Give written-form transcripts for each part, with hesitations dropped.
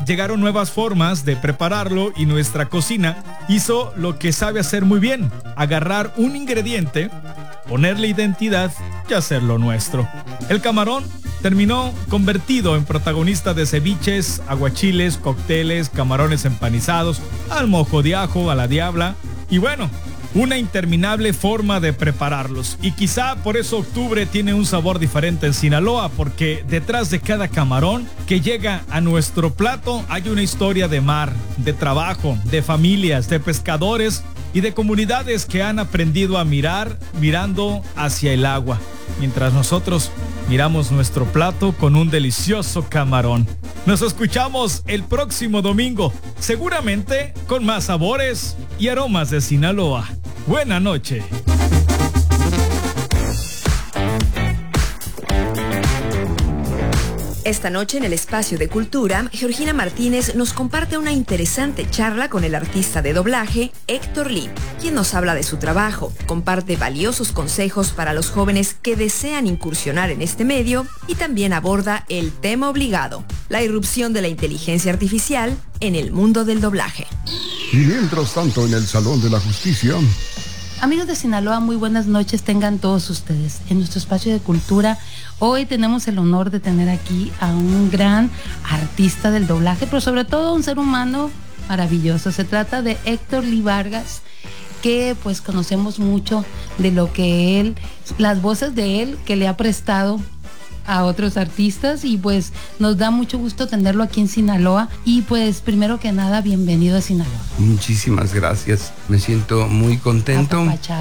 llegaron nuevas formas de prepararlo y nuestra cocina hizo lo que sabe hacer muy bien: agarrar un ingrediente, ponerle identidad y hacerlo nuestro. El camarón terminó convertido en protagonista de ceviches, aguachiles, cócteles, camarones empanizados, al mojo de ajo, a la diabla y bueno, una interminable forma de prepararlos. Y quizá por eso octubre tiene un sabor diferente en Sinaloa, porque detrás de cada camarón que llega a nuestro plato hay una historia de mar, de trabajo, de familias, de pescadores y de comunidades que han aprendido a mirar mirando hacia el agua, mientras nosotros miramos nuestro plato con un delicioso camarón. Nos escuchamos el próximo domingo, seguramente con más sabores y aromas de Sinaloa. Buena noche. Esta noche en el Espacio de Cultura, Georgina Martínez nos comparte una interesante charla con el artista de doblaje Héctor Lee, quien nos habla de su trabajo, comparte valiosos consejos para los jóvenes que desean incursionar en este medio y también aborda el tema obligado, la irrupción de la inteligencia artificial en el mundo del doblaje. Y mientras tanto, en el Salón de la Justicia... Amigos de Sinaloa, muy buenas noches tengan todos ustedes. En nuestro espacio de cultura, hoy tenemos el honor de tener aquí a un gran artista del doblaje, pero sobre todo un ser humano maravilloso. Se trata de Héctor Lee Vargas, que pues conocemos mucho de lo que él, las voces de él que le ha prestado a otros artistas, y pues nos da mucho gusto tenerlo aquí en Sinaloa. Y pues primero que nada, bienvenido a Sinaloa. Muchísimas gracias, me siento muy contento,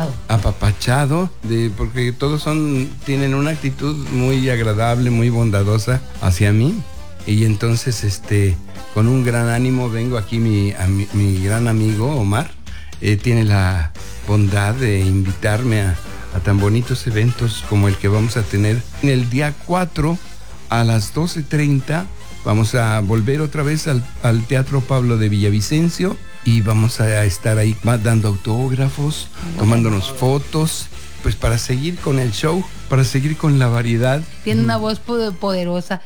apapachado porque todos tienen una actitud muy agradable, muy bondadosa hacia mí, y entonces con un gran ánimo vengo aquí. Mi gran amigo Omar tiene la bondad de invitarme a tan bonitos eventos como el que vamos a tener el día 4 a las 12:30. Vamos a volver otra vez al Teatro Pablo de Villavicencio y vamos a estar ahí dando autógrafos, tomándonos fotos, pues para seguir con el show, para seguir con la variedad. Tiene una voz poderosa.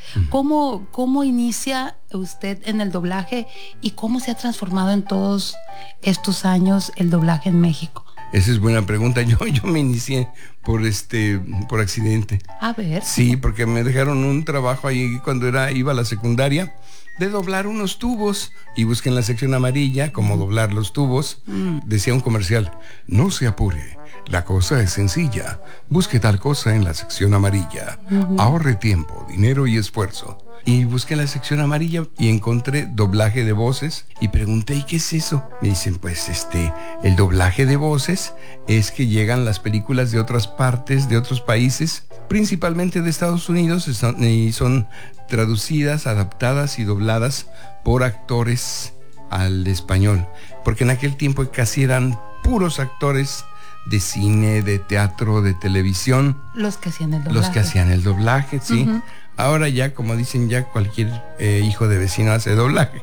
¿Cómo inicia usted en el doblaje y cómo se ha transformado en todos estos años el doblaje en México? Esa es buena pregunta. Yo me inicié por accidente. A ver. Sí, porque me dejaron un trabajo ahí cuando iba a la secundaria de doblar unos tubos, y busqué en la sección amarilla cómo doblar los tubos. Decía un comercial: no se apure, la cosa es sencilla, busque tal cosa en la sección amarilla, ahorre tiempo, dinero y esfuerzo. Y busqué en la sección amarilla y encontré doblaje de voces y pregunté: ¿y qué es eso? Me dicen: pues el doblaje de voces es que llegan las películas de otras partes, de otros países, principalmente de Estados Unidos, y son traducidas, adaptadas y dobladas por actores al español, porque en aquel tiempo casi eran puros actores de cine, de teatro, de televisión los que hacían el doblaje. Sí. Ahora ya, como dicen, ya cualquier hijo de vecino hace doblaje.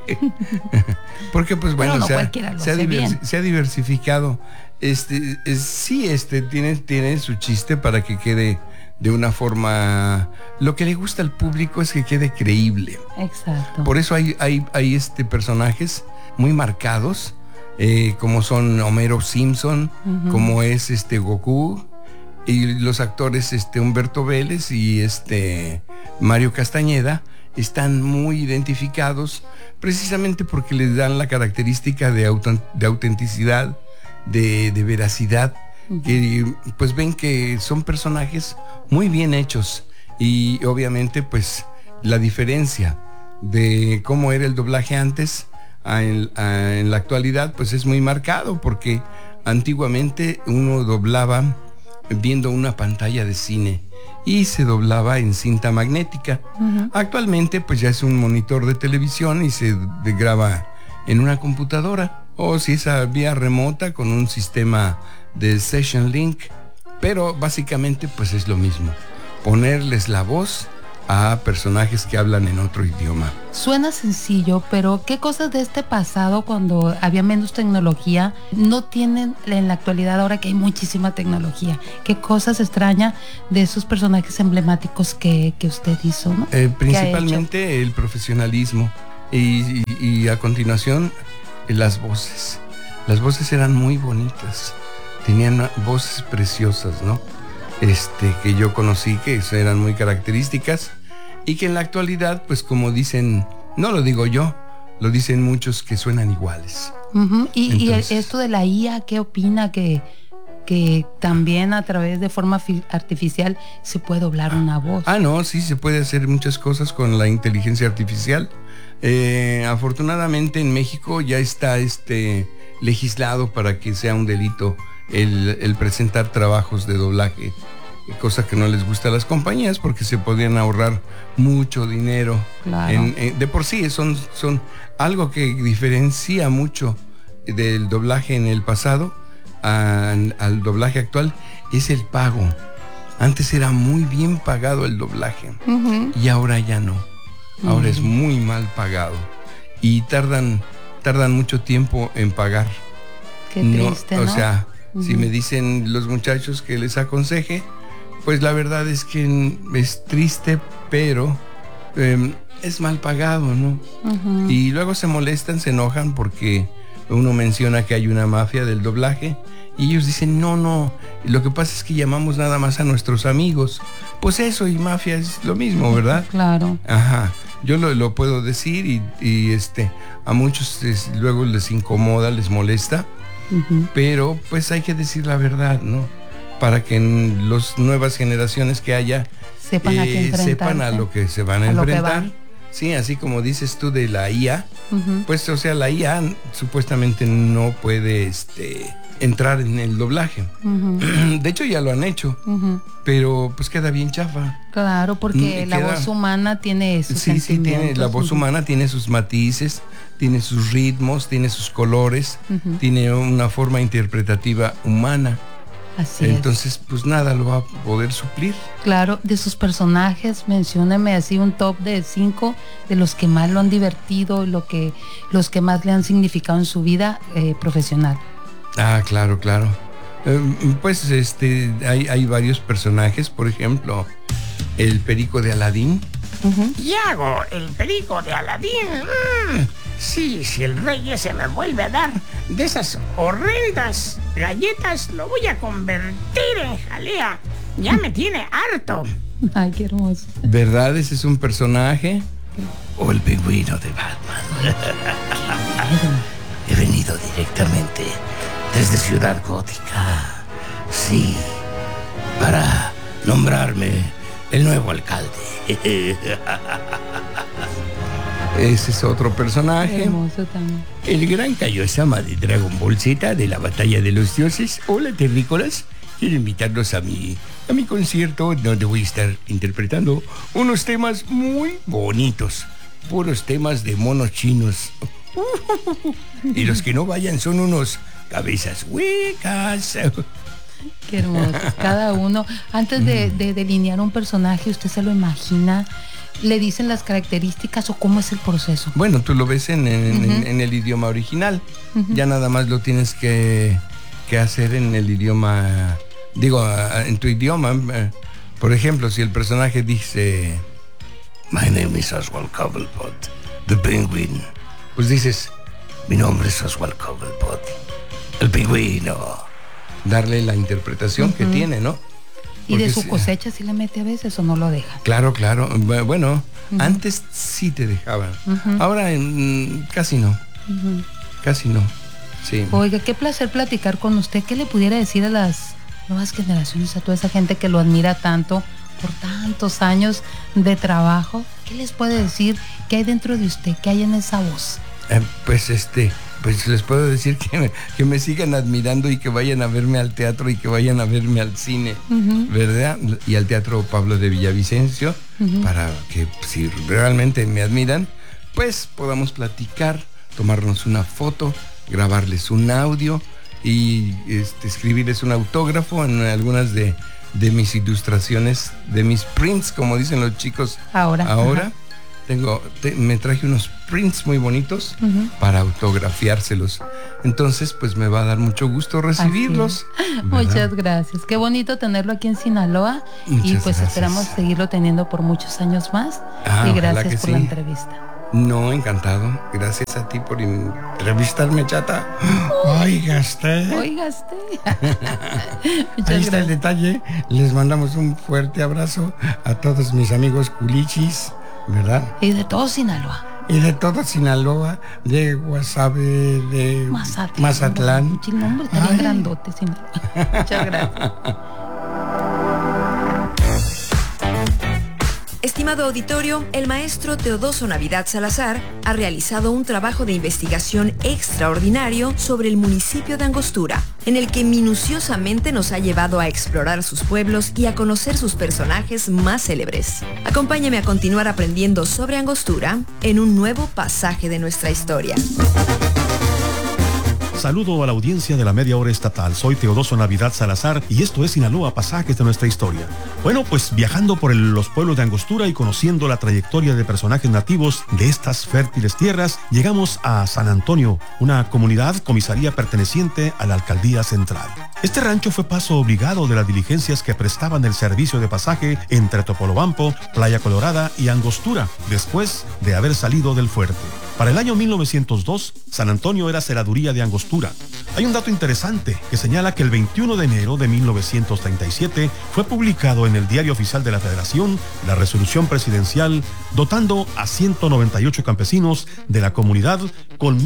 Porque pues bueno, no se ha diversificado. Tiene su chiste para que quede de una forma... Lo que le gusta al público es que quede creíble. Exacto. Por eso hay personajes muy marcados, como son Homero Simpson, como es Goku, y los actores Humberto Vélez y Mario Castañeda están muy identificados precisamente porque les dan la característica de autenticidad, de veracidad, que pues ven que son personajes muy bien hechos. Y obviamente pues la diferencia de cómo era el doblaje antes en la actualidad pues es muy marcado, porque antiguamente uno doblaba viendo una pantalla de cine y se doblaba en cinta magnética. Actualmente pues ya es un monitor de televisión y se graba en una computadora, o si es a vía remota con un sistema de Session Link, pero básicamente pues es lo mismo, ponerles la voz a personajes que hablan en otro idioma. Suena sencillo, pero ¿qué cosas de este pasado, cuando había menos tecnología, no tienen en la actualidad ahora que hay muchísima tecnología? ¿Qué cosas extraña de esos personajes emblemáticos que usted hizo, ¿no? Principalmente el profesionalismo y y a continuación las voces. Las voces eran muy bonitas, tenían voces preciosas, ¿no? Que yo conocí, que eran muy características y que en la actualidad, pues como dicen, no lo digo yo, lo dicen muchos, que suenan iguales. Y esto de la IA, ¿qué opina? Que también a través de forma artificial se puede doblar una voz. No, sí, se puede hacer muchas cosas con la inteligencia artificial. Afortunadamente en México ya está legislado para que sea un delito el presentar trabajos de doblaje, cosa que no les gusta a las compañías porque se podrían ahorrar mucho dinero. Claro. De por sí son algo que diferencia mucho del doblaje en el pasado al doblaje actual, es el pago. Antes era muy bien pagado el doblaje y ahora ya no. Ahora es muy mal pagado y tardan mucho tiempo en pagar. Qué triste, ¿no? O sea, si me dicen los muchachos que les aconseje, pues la verdad es que es triste, pero es mal pagado, ¿no? Y luego se molestan, se enojan porque uno menciona que hay una mafia del doblaje y ellos dicen, no, lo que pasa es que llamamos nada más a nuestros amigos. Pues eso y mafia es lo mismo, ¿verdad? Claro. Ajá, yo lo puedo decir y a muchos luego les incomoda, les molesta, pero pues hay que decir la verdad, ¿no? Para que en las nuevas generaciones que haya sepan a lo que se van a enfrentar. Sí, así como dices tú de la IA, pues o sea, la IA supuestamente no puede entrar en el doblaje. De hecho ya lo han hecho, pero pues queda bien chafa. Claro, porque la voz humana tiene sus sentimientos. La voz humana tiene sus matices, tiene sus ritmos, tiene sus colores, tiene una forma interpretativa humana. Así Entonces, pues nada lo va a poder suplir. Claro, de sus personajes, mencióneme así un top de 5 de los que más lo han divertido, los que más le han significado en su vida profesional. Claro. Pues hay varios personajes, por ejemplo, el perico de Aladín. Yago, el perico de Aladín. Sí, si el rey ese me vuelve a dar de esas horrendas galletas, lo voy a convertir en jalea. Ya me tiene harto. Ay, qué hermoso. ¿Verdad? Ese es un personaje. O el pingüino de Batman. He venido directamente desde Ciudad Gótica. Sí, para nombrarme el nuevo alcalde. Ese es otro personaje. Hermoso también. El gran Kaiosama de Dragon Ball Z de la Batalla de los Dioses. Hola, terrícolas. Quiero invitarlos a mi concierto, donde voy a estar interpretando unos temas muy bonitos. Puros temas de monos chinos. Y los que no vayan son unos cabezas huecas. Qué hermoso. Cada uno, antes de delinear un personaje, ¿usted se lo imagina? ¿Le dicen las características o cómo es el proceso? Bueno, tú lo ves en el idioma original. Ya nada más lo tienes que hacer en el idioma, en tu idioma. Por ejemplo, si el personaje dice My name is Oswald Cobblepot, the penguin, pues dices, mi nombre es Oswald Cobblepot, el pingüino. Darle la interpretación que tiene, ¿no? ¿Y de su cosecha sí le mete a veces o no lo deja? Claro. Bueno, antes sí te dejaban. Ahora casi no. Casi no. Sí. Oiga, qué placer platicar con usted. ¿Qué le pudiera decir a las nuevas generaciones, a toda esa gente que lo admira tanto por tantos años de trabajo? ¿Qué les puede decir? ¿Qué hay dentro de usted? ¿Qué hay en esa voz? Pues les puedo decir que me sigan admirando y que vayan a verme al teatro y que vayan a verme al cine, ¿verdad? Y al Teatro Pablo de Villavicencio, para que si realmente me admiran, pues podamos platicar, tomarnos una foto, grabarles un audio y escribirles un autógrafo en algunas de mis ilustraciones, de mis prints, como dicen los chicos ahora. Me traje unos prints muy bonitos para autografiárselos. Entonces, pues me va a dar mucho gusto recibirlos. Muchas gracias. Qué bonito tenerlo aquí en Sinaloa. Muchas gracias. Esperamos seguirlo teniendo por muchos años más. Y gracias por la entrevista. No, encantado. Gracias a ti por entrevistarme, Chata. Oigaste. Muchas Ahí está el detalle. Les mandamos un fuerte abrazo a todos mis amigos culichis, ¿verdad? Y de todo Sinaloa. Y de todo Sinaloa, de Guasave, de Mazatlán. Un nombre está bien grandote, Sinaloa. Muchas gracias. Estimado auditorio, el maestro Teodoso Navidad Salazar ha realizado un trabajo de investigación extraordinario sobre el municipio de Angostura, en el que minuciosamente nos ha llevado a explorar sus pueblos y a conocer sus personajes más célebres. Acompáñame a continuar aprendiendo sobre Angostura en un nuevo pasaje de nuestra historia. Saludo a la audiencia de la Media Hora Estatal. Soy Teodoso Navidad Salazar y esto es Sinaloa, pasajes de nuestra historia. Bueno, pues viajando por los pueblos de Angostura y conociendo la trayectoria de personajes nativos de estas fértiles tierras, llegamos a San Antonio, una comisaría perteneciente a la Alcaldía Central. Este rancho fue paso obligado de las diligencias que prestaban el servicio de pasaje entre Topolobampo, Playa Colorada y Angostura, después de haber salido del fuerte. Para el año 1902, San Antonio era celaduría de Angostura. Hay un dato interesante que señala que el 21 de enero de 1937 fue publicado en el Diario Oficial de la Federación la resolución presidencial dotando a 198 campesinos de la comunidad con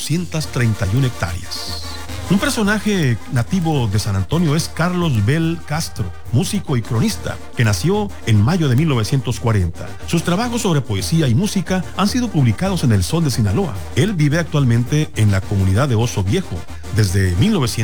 1.231 hectáreas. Un personaje nativo de San Antonio es Carlos Bel Castro, músico y cronista, que nació en mayo de 1940. Sus trabajos sobre poesía y música han sido publicados en El Sol de Sinaloa. Él vive actualmente en la comunidad de Oso Viejo desde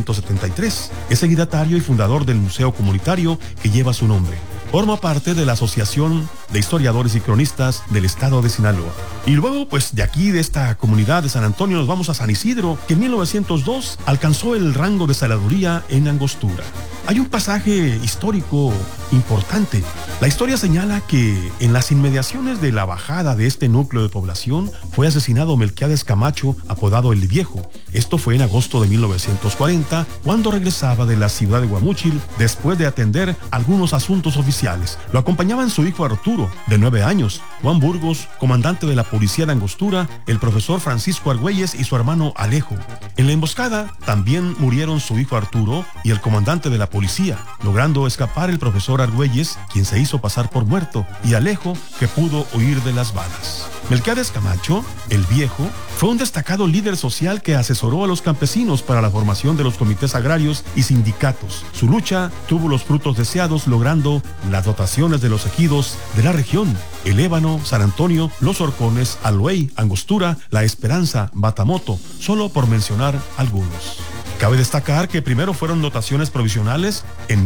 1973. Es seguidatario y fundador del museo comunitario que lleva su nombre. Forma parte de la Asociación de Historiadores y Cronistas del Estado de Sinaloa. Y luego, pues de aquí, de esta comunidad de San Antonio, nos vamos a San Isidro, que en 1902 alcanzó el rango de celaduría en Angostura. Hay un pasaje histórico importante. La historia señala que en las inmediaciones de la bajada de este núcleo de población fue asesinado Melquiades Camacho, apodado El Viejo. Esto fue en agosto de 1940, cuando regresaba de la ciudad de Guamúchil después de atender algunos asuntos oficiales. Lo acompañaban su hijo Arturo, de 9 años, Juan Burgos, comandante de la policía de Angostura, el profesor Francisco Argüelles y su hermano Alejo. En la emboscada también murieron su hijo Arturo y el comandante de la policía, logrando escapar el profesor Argüelles, quien se hizo pasar por muerto, y Alejo, que pudo huir de las balas. Melquiades Camacho, El Viejo, fue un destacado líder social que asesoró a los campesinos para la formación de los comités agrarios y sindicatos. Su lucha tuvo los frutos deseados, logrando las dotaciones de los ejidos de la región: El Ébano, San Antonio, Los Horcones, Aloey, Angostura, La Esperanza, Batamoto, solo por mencionar algunos. Cabe destacar que primero fueron dotaciones provisionales en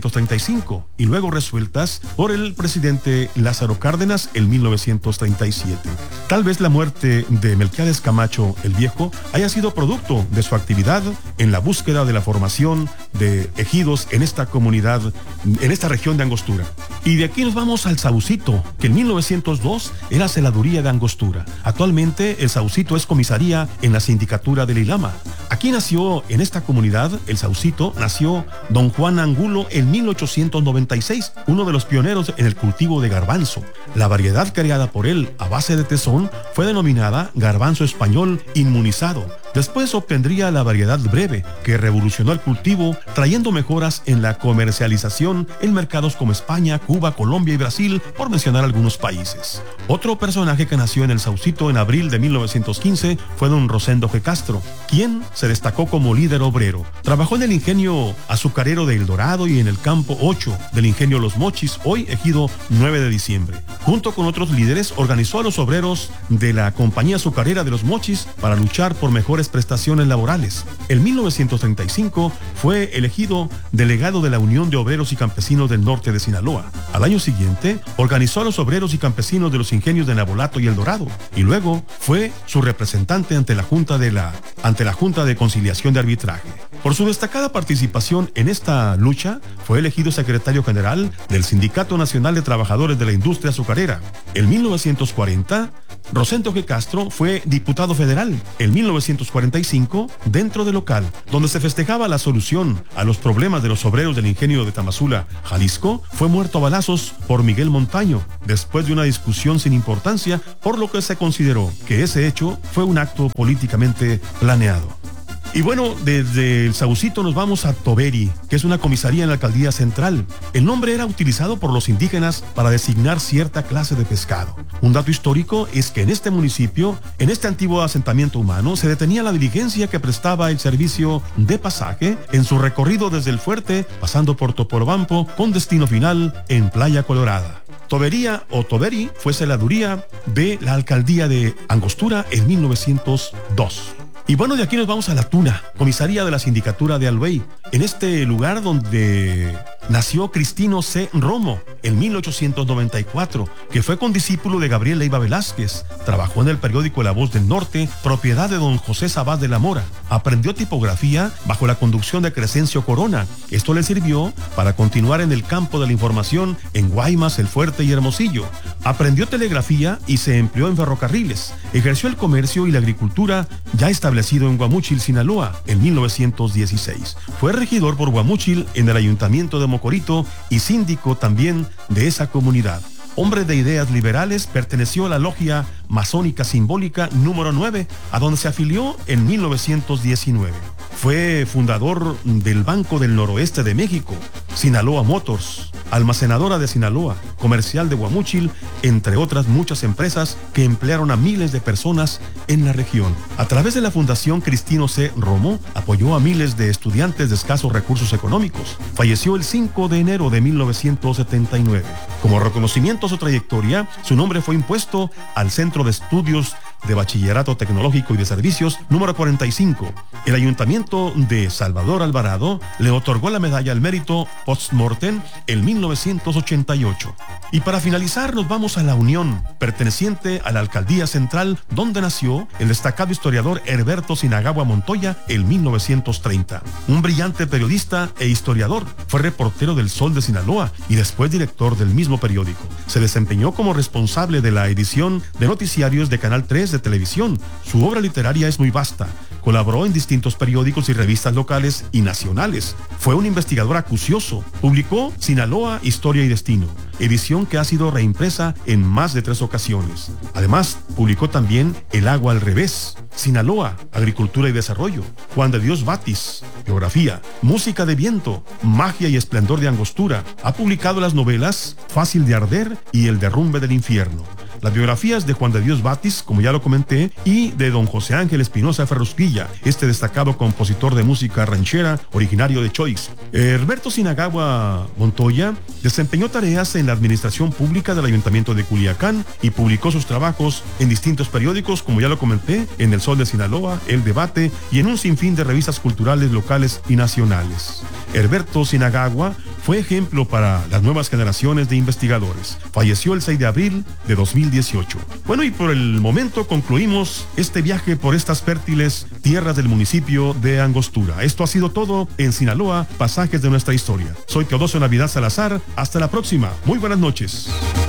1935 y luego resueltas por el presidente Lázaro Cárdenas en 1937. Tal vez la muerte de Melquiades Camacho el Viejo haya sido producto de su actividad en la búsqueda de la formación de ejidos en esta comunidad, en esta región de Angostura. Y de aquí nos vamos al Saucito, que en 1902 era celaduría de Angostura. Actualmente el Saucito es comisaría en la sindicatura de Lilama. Aquí nació, en esta comunidad, el Saucito, nació don Juan Angulo en 1896, uno de los pioneros en el cultivo de garbanzo. La variedad creada por él a base de tesón fue denominada garbanzo español inmunizado. Después obtendría la variedad breve, que revolucionó el cultivo, trayendo mejoras en la comercialización en mercados como España, Cuba, Colombia y Brasil, por mencionar algunos países. Otro personaje que nació en el Saucito en abril de 1915 fue don Rosendo G. Castro, quien se destacó como líder obrero. Trabajó en el ingenio azucarero de El Dorado y en el campo 8 del ingenio Los Mochis, hoy ejido 9 de diciembre. Junto con otros líderes, organizó a los obreros de la compañía azucarera de Los Mochis para luchar por mejores prestaciones laborales. En 1935 fue elegido delegado de la Unión de Obreros y Campesinos del Norte de Sinaloa. Al año siguiente, organizó a los obreros y campesinos de los ingenios de Nabolato y El Dorado, y luego fue su representante ante la Junta de Conciliación de Arbitraje. Por su destacada participación en esta lucha, fue elegido secretario general del Sindicato Nacional de Trabajadores de la Industria Azucarera. En 1940, Rosendo G. Castro fue diputado federal. En 1944, 1945, dentro del local, donde se festejaba la solución a los problemas de los obreros del ingenio de Tamazula, Jalisco, fue muerto a balazos por Miguel Montaño, después de una discusión sin importancia, por lo que se consideró que ese hecho fue un acto políticamente planeado. Y bueno, desde el Saucito nos vamos a Toberi, que es una comisaría en la alcaldía central. El nombre era utilizado por los indígenas para designar cierta clase de pescado. Un dato histórico es que en este municipio, en este antiguo asentamiento humano, se detenía la diligencia que prestaba el servicio de pasaje en su recorrido desde el fuerte, pasando por Topolobampo, con destino final en Playa Colorada. Tobería o Toberi fue celaduría de la alcaldía de Angostura en 1902. Y bueno, de aquí nos vamos a La Tuna, comisaría de la sindicatura de Albuey, en este lugar donde nació Cristino C. Romo en 1894, que fue condiscípulo de Gabriel Leiva Velázquez. Trabajó en el periódico La Voz del Norte, propiedad de don José Sabás de la Mora. Aprendió tipografía bajo la conducción de Crescencio Corona. Esto le sirvió para continuar en el campo de la información en Guaymas, El Fuerte y Hermosillo. Aprendió telegrafía y se empleó en ferrocarriles. Ejerció el comercio y la agricultura ya establecido en Guamúchil, Sinaloa, en 1916. Fue regidor por Guamúchil en el ayuntamiento de Mocorito y síndico también de esa comunidad. Hombre de ideas liberales, perteneció a la logia masónica simbólica número 9, a donde se afilió en 1919. Fue fundador del Banco del Noroeste de México, Sinaloa Motors, almacenadora de Sinaloa, comercial de Guamúchil, entre otras muchas empresas que emplearon a miles de personas en la región. A través de la Fundación Cristino C. Romo, apoyó a miles de estudiantes de escasos recursos económicos. Falleció el 5 de enero de 1979. Como reconocimiento a su trayectoria, su nombre fue impuesto al Centro de Estudios de Bachillerato Tecnológico y de Servicios número 45. El Ayuntamiento de Salvador Alvarado le otorgó la medalla al mérito post-mortem en 1988. Y para finalizar nos vamos a La Unión, perteneciente a la Alcaldía Central, donde nació el destacado historiador Herberto Sinagagua Montoya en 1930. Un brillante periodista e historiador, fue reportero del Sol de Sinaloa y después director del mismo periódico. Se desempeñó como responsable de la edición de noticiarios de Canal 3 de televisión. Su obra literaria es muy vasta. Colaboró en distintos periódicos y revistas locales y nacionales. Fue un investigador acucioso. Publicó Sinaloa, Historia y Destino, edición que ha sido reimpresa en más de 3 ocasiones. Además, publicó también El agua al revés, Sinaloa, Agricultura y Desarrollo, Juan de Dios Batis, Geografía, Música de Viento, Magia y Esplendor de Angostura. Ha publicado las novelas Fácil de Arder y El derrumbe del infierno. Las biografías de Juan de Dios Batis, como ya lo comenté, y de don José Ángel Espinosa Ferrusquilla, este destacado compositor de música ranchera, originario de Choix. Herberto Sinagagua Montoya desempeñó tareas en la administración pública del Ayuntamiento de Culiacán y publicó sus trabajos en distintos periódicos, como ya lo comenté, en El Sol de Sinaloa, El Debate y en un sinfín de revistas culturales locales y nacionales. Herberto Sinagagua fue ejemplo para las nuevas generaciones de investigadores. Falleció el 6 de abril de 2018. Bueno, y por el momento concluimos este viaje por estas fértiles tierras del municipio de Angostura. Esto ha sido todo en Sinaloa, pasajes de nuestra historia. Soy Teodosio Navidad Salazar. Hasta la próxima. Muy buenas noches.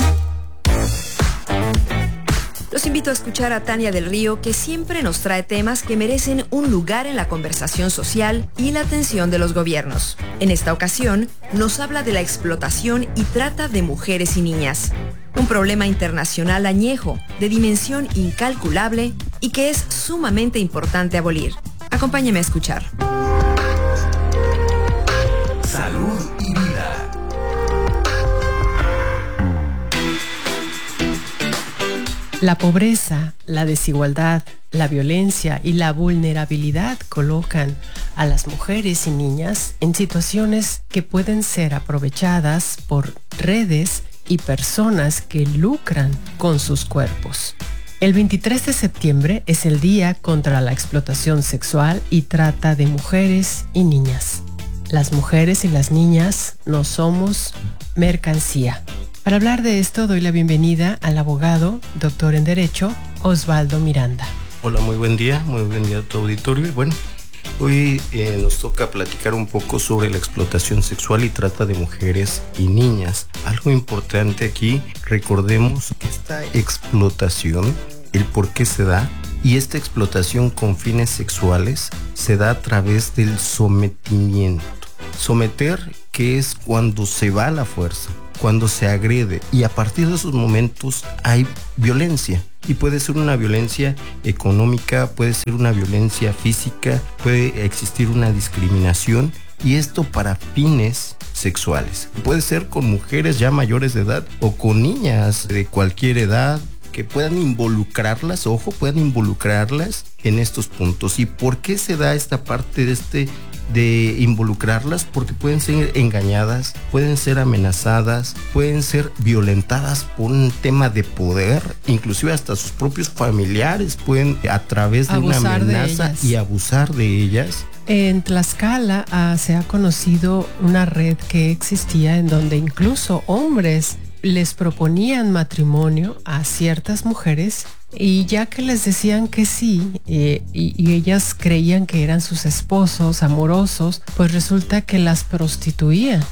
Los invito a escuchar a Tania del Río, que siempre nos trae temas que merecen un lugar en la conversación social y la atención de los gobiernos. En esta ocasión, nos habla de la explotación y trata de mujeres y niñas. Un problema internacional añejo, de dimensión incalculable y que es sumamente importante abolir. Acompáñame a escuchar. Salud y vida. La pobreza, la desigualdad, la violencia y la vulnerabilidad colocan a las mujeres y niñas en situaciones que pueden ser aprovechadas por redes y personas que lucran con sus cuerpos. El 23 de septiembre es el Día contra la Explotación Sexual y Trata de Mujeres y Niñas. Las mujeres y las niñas no somos mercancía. Para hablar de esto, doy la bienvenida al abogado, doctor en Derecho, Osvaldo Miranda. Hola, muy buen día a tu auditorio. Y bueno, hoy nos toca platicar un poco sobre la explotación sexual y trata de mujeres y niñas. Algo importante aquí, recordemos que esta explotación, el por qué se da, Y esta explotación con fines sexuales se da a través del sometimiento. Someter, que es cuando se va a la fuerza, cuando se agrede, y a partir de esos momentos hay violencia. Y puede ser una violencia económica, puede ser una violencia física, puede existir una discriminación, y esto para fines sexuales. Puede ser con mujeres ya mayores de edad o con niñas de cualquier edad, que puedan involucrarlas, puedan involucrarlas en estos puntos. ¿Y por qué se da esta parte de involucrarlas? Porque pueden ser engañadas, pueden ser amenazadas, pueden ser violentadas por un tema de poder, inclusive hasta sus propios familiares pueden a través de una amenaza y abusar de ellas. En Tlaxcala se ha conocido una red que existía en donde incluso hombres les proponían matrimonio a ciertas mujeres, y ya que les decían que sí, y ellas creían que eran sus esposos amorosos, pues resulta que las prostituían.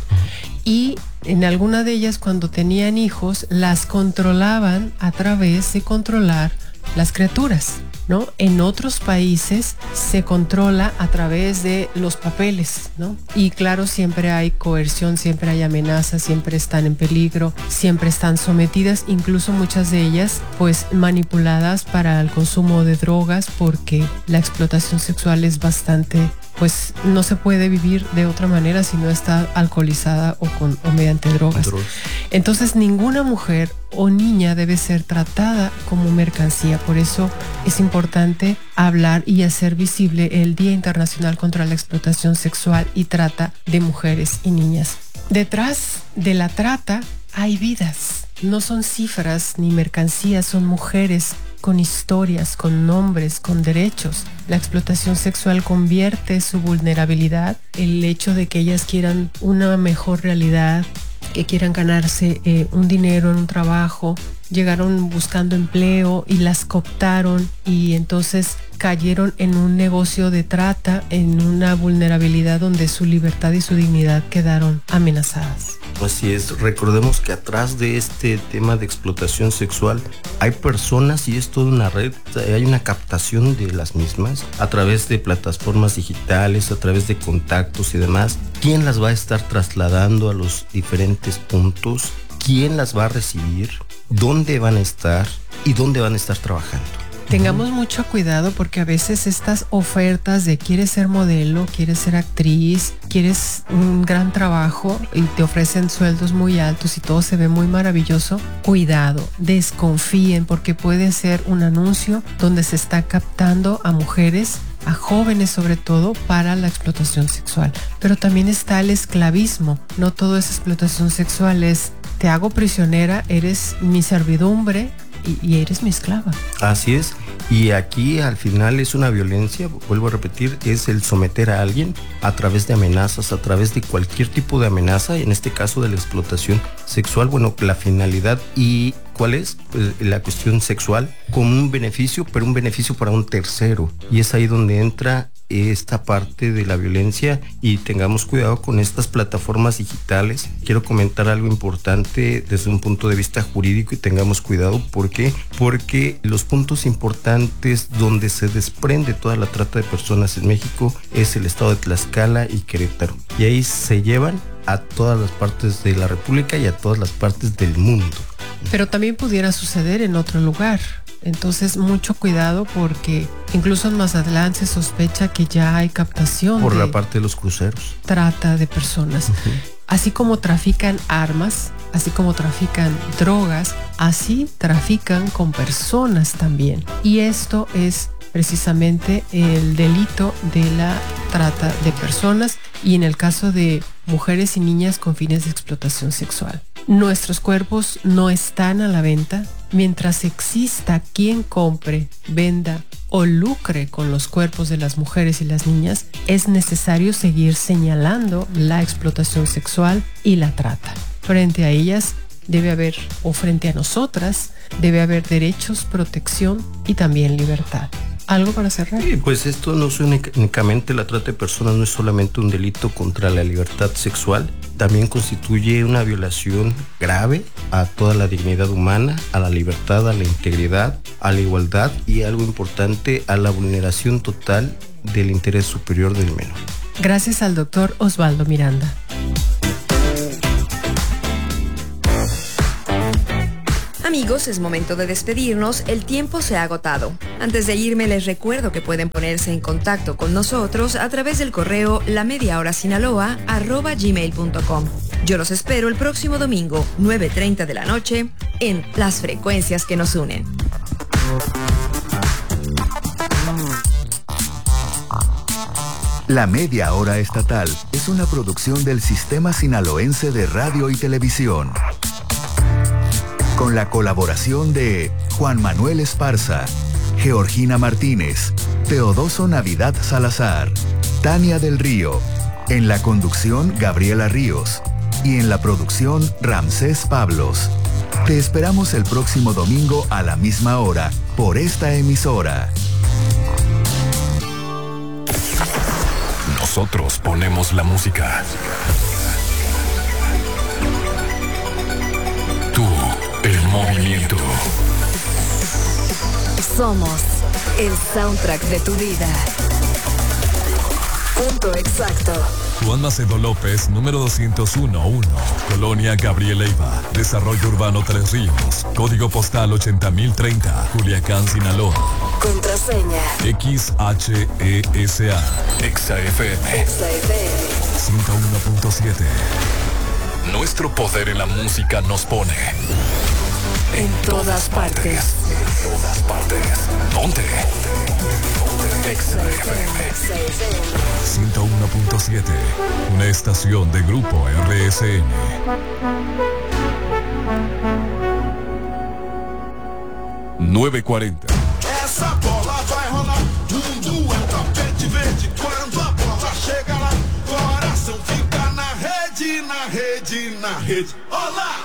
Y en alguna de ellas, cuando tenían hijos, las controlaban a través de controlar las criaturas, ¿no? En otros países se controla a través de los papeles, ¿no? Y claro, siempre hay coerción, siempre hay amenazas, siempre están en peligro, siempre están sometidas, incluso muchas de ellas pues manipuladas para el consumo de drogas, porque la explotación sexual es bastante, pues no se puede vivir de otra manera si no está alcoholizada o mediante drogas. Entonces ninguna mujer o niña debe ser tratada como mercancía. Por eso es importante hablar y hacer visible el Día Internacional contra la Explotación Sexual y Trata de Mujeres y Niñas. Detrás de la trata hay vidas, no son cifras ni mercancías, son mujeres con historias, con nombres, con derechos. La explotación sexual convierte su vulnerabilidad, el hecho de que ellas quieran una mejor realidad, que quieran ganarse un dinero en un trabajo, llegaron buscando empleo y las cooptaron, y entonces cayeron en un negocio de trata, en una vulnerabilidad donde su libertad y su dignidad quedaron amenazadas. Así es, recordemos que atrás de este tema de explotación sexual hay personas, y es toda una red, hay una captación de las mismas a través de plataformas digitales, a través de contactos y demás. ¿Quién las va a estar trasladando a los diferentes puntos? ¿Quién las va a recibir? ¿Dónde van a estar? ¿Y dónde van a estar trabajando? Tengamos mucho cuidado, porque a veces estas ofertas de quieres ser modelo, quieres ser actriz, quieres un gran trabajo y te ofrecen sueldos muy altos y todo se ve muy maravilloso. Cuidado, desconfíen, porque puede ser un anuncio donde se está captando a mujeres, a jóvenes sobre todo, para la explotación sexual. Pero también está el esclavismo. No todo es explotación sexual, es te hago prisionera, eres mi servidumbre y eres mi esclava. Así es, y aquí al final es una violencia, vuelvo a repetir, es el someter a alguien a través de amenazas, a través de cualquier tipo de amenaza, en este caso de la explotación sexual. Bueno, la finalidad y ¿cuál es? Pues la cuestión sexual como un beneficio, pero un beneficio para un tercero, y es ahí donde entra esta parte de la violencia, y tengamos cuidado con estas plataformas digitales. Quiero comentar algo importante desde un punto de vista jurídico, y tengamos cuidado. ¿Por qué? Porque los puntos importantes donde se desprende toda la trata de personas en México es el estado de Tlaxcala y Querétaro, y ahí se llevan a todas las partes de la República y a todas las partes del mundo. Pero también pudiera suceder en otro lugar. Entonces mucho cuidado, porque incluso en Mazatlán se sospecha que ya hay captación por la parte de los cruceros, trata de personas. Así como trafican armas, así como trafican drogas, así trafican con personas también. Y esto es precisamente el delito de la trata de personas, y en el caso de mujeres y niñas con fines de explotación sexual. Nuestros cuerpos no están a la venta. Mientras exista quien compre, venda o lucre con los cuerpos de las mujeres y las niñas, es necesario seguir señalando la explotación sexual y la trata. Frente a ellas debe haber, o frente a nosotras, debe haber derechos, protección y también libertad. ¿Algo para cerrar? Sí, pues esto no es únicamente la trata de personas, no es solamente un delito contra la libertad sexual, también constituye una violación grave a toda la dignidad humana, a la libertad, a la integridad, a la igualdad y, algo importante, a la vulneración total del interés superior del menor. Gracias al doctor Osvaldo Miranda. Amigos, es momento de despedirnos, el tiempo se ha agotado. Antes de irme les recuerdo que pueden ponerse en contacto con nosotros a través del correo lamediahorasinaloa@gmail.com. Yo los espero el próximo domingo, 9:30 de la noche, en Las Frecuencias que nos unen. La Media Hora Estatal es una producción del Sistema Sinaloense de Radio y Televisión, con la colaboración de Juan Manuel Esparza, Georgina Martínez, Teodoso Navidad Salazar, Tania del Río, en la conducción Gabriela Ríos y en la producción Ramsés Pablos. Te esperamos el próximo domingo a la misma hora por esta emisora. Nosotros ponemos la música. Tú, el movimiento. Somos el soundtrack de tu vida. Punto exacto. Juan Macedo López, número 201-1, Colonia Gabriel Leiva, Desarrollo Urbano Tres Ríos, Código Postal 80030, Culiacán, Sinaloa. Contraseña XHESA, XFM 101.7. Nuestro poder en la música nos pone en todas partes. En todas partes. Ponte. XFM 101.7, una estación de Grupo RSN. .940. Essa bola vai rolar, mundo é um tapete verde. Quando a bola chega lá, coração fica na rede, na rede, na rede. Olá!